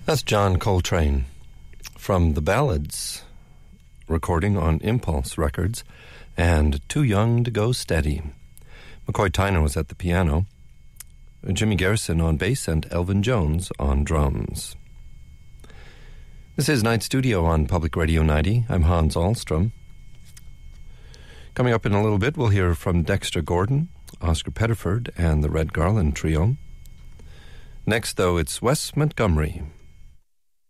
That's John Coltrane from the Ballads, recording on Impulse Records, and Too Young to Go Steady. McCoy Tyner was at the piano, Jimmy Garrison on bass, and Elvin Jones on drums. This is Night Studio on Public Radio 90. I'm Hans Ahlstrom. Coming up in a little bit, we'll hear from Dexter Gordon, Oscar Pettiford, and the Red Garland Trio. Next, though, it's Wes Montgomery.